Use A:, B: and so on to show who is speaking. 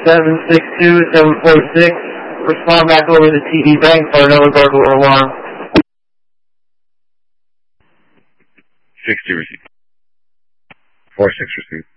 A: 762-746. Respond back over to TD Bank for another burglar alarm.
B: 60 received. 46 received.